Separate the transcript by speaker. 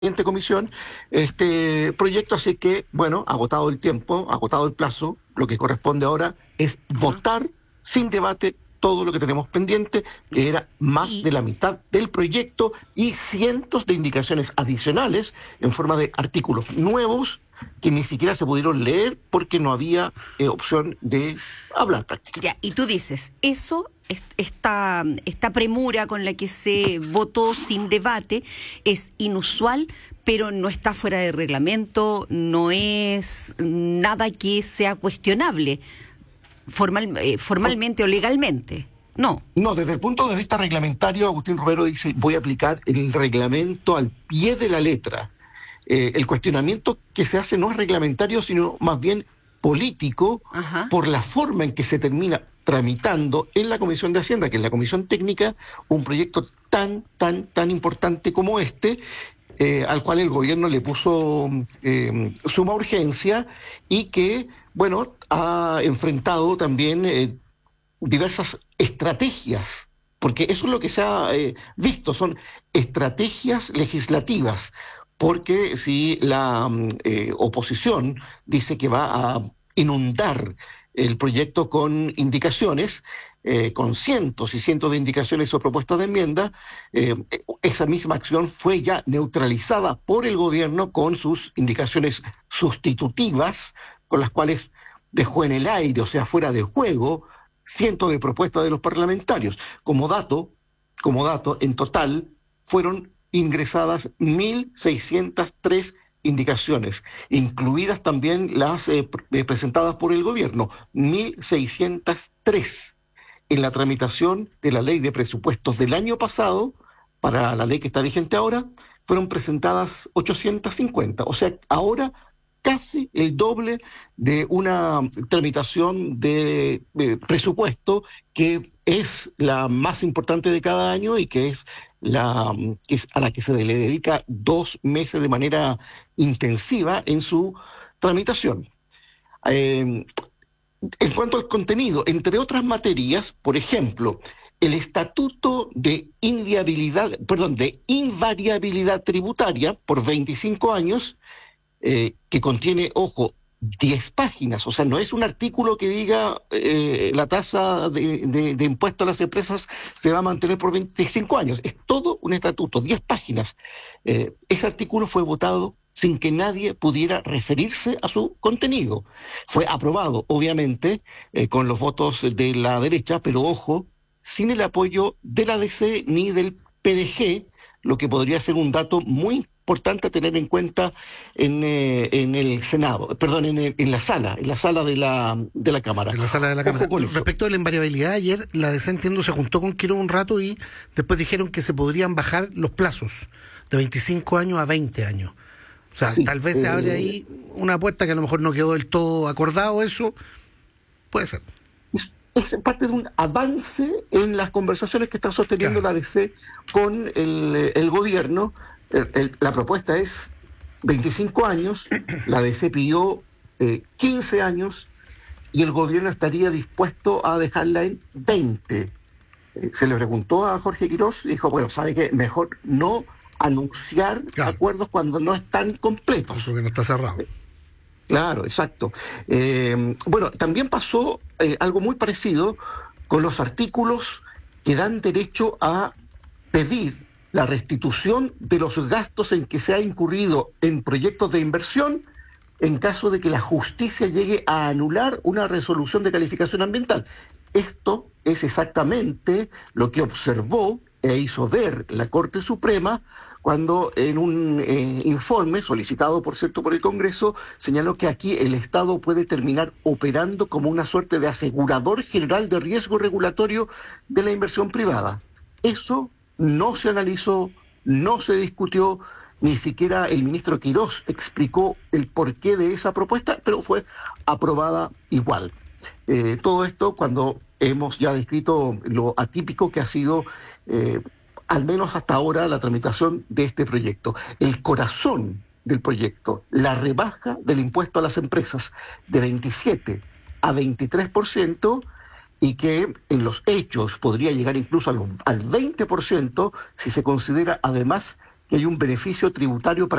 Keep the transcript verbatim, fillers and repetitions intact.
Speaker 1: siguiente comisión este proyecto, así que, bueno, agotado el tiempo, agotado el plazo, lo que corresponde ahora es
Speaker 2: Ajá.
Speaker 1: votar sin debate todo lo que tenemos pendiente, que
Speaker 2: Ya.
Speaker 1: era más de
Speaker 2: Y
Speaker 1: la mitad del proyecto y cientos de indicaciones adicionales en forma de artículos nuevos que ni siquiera se pudieron leer porque no había eh, opción de hablar
Speaker 2: ya,
Speaker 1: prácticamente.
Speaker 2: y tú dices, eso, es- esta, esta premura con la que se votó sin debate es inusual, pero no está fuera de reglamento, no es nada que sea cuestionable formal, eh, formalmente o legalmente. No.
Speaker 1: No, desde el punto de vista reglamentario, Agustín Romero dice, voy a aplicar el reglamento al pie de la letra. Eh, el cuestionamiento que se hace no es reglamentario, sino más bien político,
Speaker 2: Ajá.
Speaker 1: por la forma en que se termina tramitando en la Comisión de Hacienda, que es la Comisión Técnica, un proyecto tan, tan, tan importante como este, eh, al cual el gobierno le puso eh, suma urgencia y que, bueno, ha enfrentado también eh, diversas estrategias, porque eso es lo que se ha eh, visto, son estrategias legislativas, porque si la mm, eh, oposición dice que va a inundar el proyecto con indicaciones, eh, con cientos y cientos de indicaciones o propuestas de enmienda, eh, esa misma acción fue ya neutralizada por el gobierno con sus indicaciones sustitutivas, con las cuales dejó en el aire, o sea, fuera de juego, cientos de propuestas de los parlamentarios. Como dato, como dato, en total fueron ingresadas mil seiscientas tres indicaciones, incluidas también las eh, eh, presentadas por el gobierno, mil seiscientas tres en la tramitación de la ley de presupuestos del año pasado. Para la ley que está vigente ahora, fueron presentadas ochocientas cincuenta. O sea, ahora casi el doble de una tramitación de, de presupuesto que es la más importante de cada año y que es la que es a la que se le dedica dos meses de manera intensiva en su tramitación. Eh, en cuanto al contenido, entre otras materias, por ejemplo, el estatuto de inviabilidad, perdón, de invariabilidad tributaria por veinticinco años, eh, que contiene, ojo, diez páginas, o sea, no es un artículo que diga eh, la tasa de, de, de impuesto a las empresas se va a mantener por veinticinco años, es todo un estatuto, diez páginas. Eh, ese artículo fue votado sin que nadie pudiera referirse a su contenido. Fue aprobado, obviamente, eh, con los votos de la derecha, pero ojo, sin el apoyo de la D C ni del P D G, lo que podría ser un dato muy importante a tener en cuenta en, eh, en el Senado, perdón, en, el- en la sala, en la sala de la, de la Cámara.
Speaker 3: En la sala de la
Speaker 1: Ojo
Speaker 3: Cámara.
Speaker 1: con eso.
Speaker 3: Respecto a la invariabilidad, ayer la D C, entiendo, se juntó con Quirós un rato y después dijeron que se podrían bajar los plazos de veinticinco años a veinte años. O sea,
Speaker 1: Sí,
Speaker 3: tal vez se abre
Speaker 1: eh,
Speaker 3: ahí una puerta que a lo mejor no quedó del todo acordado, eso puede ser.
Speaker 1: es, es parte de un avance en las conversaciones que está sosteniendo
Speaker 3: Claro.
Speaker 1: la D C con el, el gobierno. El- el- la propuesta es veinticinco años, la D C pidió eh, quince años y el gobierno estaría dispuesto a dejarla en veinte. Eh, se le preguntó a Jorge Quirós y dijo, bueno, ¿sabe qué? Mejor no anunciar
Speaker 3: Claro,
Speaker 1: acuerdos cuando no están completos.
Speaker 3: porque no está cerrado.
Speaker 1: Claro, exacto. Eh, bueno, también pasó eh, algo muy parecido con los artículos que dan derecho a pedir la restitución de los gastos en que se ha incurrido en proyectos de inversión en caso de que la justicia llegue a anular una resolución de calificación ambiental. Esto es exactamente lo que observó e hizo ver la Corte Suprema cuando en un eh, informe solicitado, por cierto, por el Congreso, señaló que aquí el Estado puede terminar operando como una suerte de asegurador general de riesgo regulatorio de la inversión privada. Eso no se analizó, no se discutió, ni siquiera el ministro Quirós explicó el porqué de esa propuesta, pero fue aprobada igual. Eh, todo esto cuando hemos ya descrito lo atípico que ha sido, eh, al menos hasta ahora, la tramitación de este proyecto. El corazón del proyecto, la rebaja del impuesto a las empresas de veintisiete a veintitrés por ciento y que en los hechos podría llegar incluso a los- al veinte por ciento si se considera además hay un beneficio tributario para